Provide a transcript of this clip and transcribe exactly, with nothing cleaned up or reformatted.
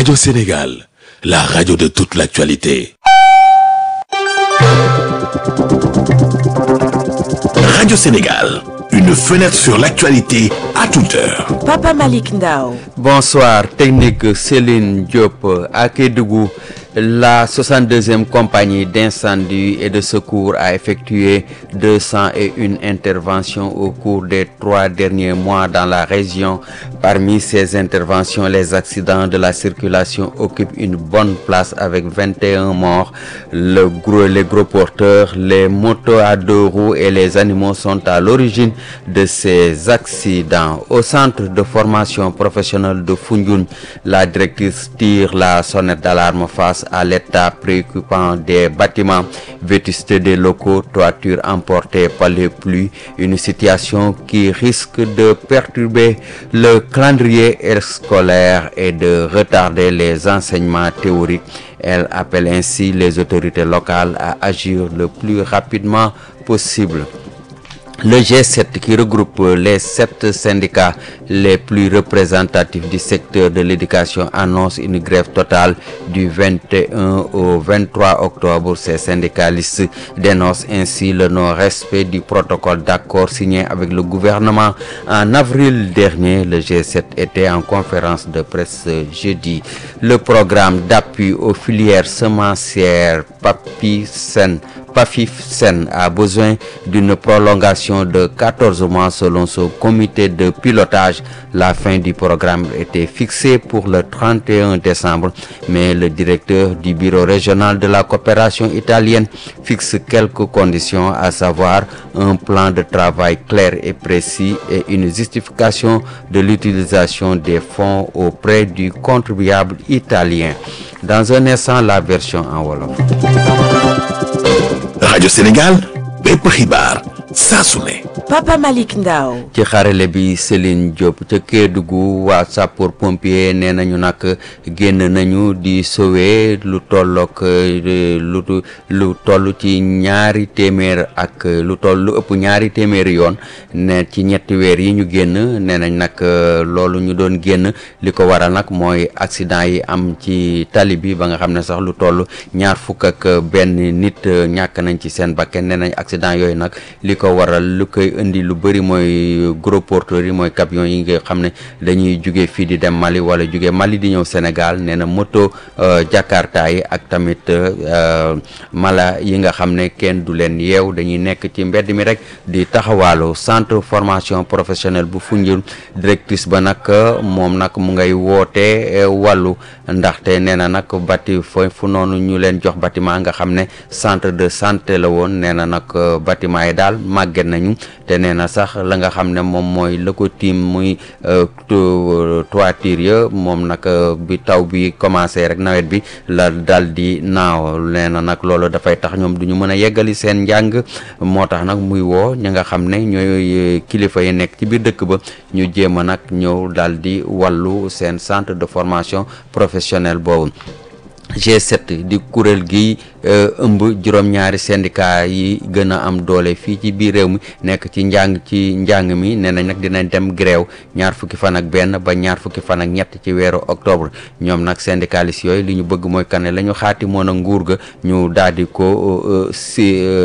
Radio Sénégal, la radio de toute l'actualité. Radio Sénégal, une fenêtre sur l'actualité à toute heure. Papa Malick Ndao. Bonsoir, technique Céline Diop à Kédougou. La soixante-deuxième compagnie d'incendie et de secours a effectué deux cent une interventions au cours des trois derniers mois dans la région. Parmi ces interventions, les accidents de la circulation occupent une bonne place avec vingt et un morts. Le gros, les gros porteurs, les motos à deux roues et les animaux sont à l'origine de ces accidents. Au centre de formation professionnelle de Foundiougne, la directrice tire la sonnette d'alarme face à l'état préoccupant des bâtiments, vétusté des locaux, toitures emportées par les pluies, une situation qui risque de perturber le calendrier scolaire et de retarder les enseignements théoriques. Elle appelle ainsi les autorités locales à agir le plus rapidement possible. Le G sept, qui regroupe les sept syndicats les plus représentatifs du secteur de l'éducation, annonce une grève totale du vingt et un au vingt-trois octobre. Ces syndicalistes dénoncent ainsi le non-respect du protocole d'accord signé avec le gouvernement en avril dernier. Le G sept était en conférence de presse jeudi. Le programme d'appui aux filières semencières Papisen Pafifsen a besoin d'une prolongation de quatorze mois selon ce comité de pilotage. La fin du programme était fixée pour le trente et un décembre, mais le directeur du bureau régional de la coopération italienne fixe quelques conditions, à savoir un plan de travail clair et précis et une justification de l'utilisation des fonds auprès du contribuable italien. Dans un instant, la version en wolof. Radio Sénégal, bépp xibaar saa su ne. Papa Malick Ndao. ci xarale bi Céline Diop ca Kédougou, waa sapeur pompier nee nañu nag génn nañu di sauver lu tollook lu lu toll ci ñaari téeméer ak lu toll lu ëpp ñaari téeméeri yoon ne ci ñetti weer yi ñu génn. nee nañ nag loolu ñu doon génn li ko waral nag mooy accident yi am ci tali bi ba nga xam ne sax lu toll ñaar fukk ak benn nit ñàkk nañ ci seen bakken. nee nañ accident yooyu nag li ko waral lu koy indi lu bëri mooy gros porteurs yi, mooy camions yi nga xam ne dañuy jóge fii di dem Mali wala jóge Mali di ñëw Sénégal. nee na moto Jakarta yi ak tamit mala yi nga xam ne kenn du leen yeew, dañuy nekk ci mbedd mi rek di taxawaalu. Centre formation professionnelle bu Foundiougne, directrice ba nag moom nag mu ngay woote wàllu, ndaxte nee na nag bati fo fu noonu ñu leen jox bâtiment nga xam ne centre de santé la woon. nee na nag bâtiment yi daal màgget nañu, te nee na sax la nga xam ne moom mooy la ko tiim muy toiture ya moom nag bi taw bi commencé rek nawet bi la dal di naaw. nee na nag loolu dafay tax ñoom du ñu mën a yeggali seen njàng, moo tax nag muy woo ñi nga xam ne ñooy kilifa yi nekk ci biir dëkk ba ñu jéem a nag ñëw dal di wàllu seen centre de formation professionnelle boobu. G sept di kuréel gi ëmb juróom-ñaari syndicat yi gën a am doole fii ci biir réew mi nekk ci njàng ci njàng mi. nee nañ nag dinañ dem grève ñaar fukki fan ak benn ba ñaar fukki fan ak ñett ci weeru octobre. ñoom nag syndicalistes yooyu li ñu bëgg mooy kan ne la ñu xaati moon a nguur ga ñu daal di ko si